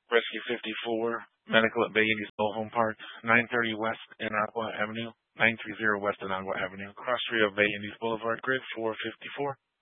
Rescue 54, Medical at Bay Indies Mobile Home Park, 930 West Inagua Avenue, 930 West Inagua Avenue, cross street of Bay Indies Boulevard, grid 454.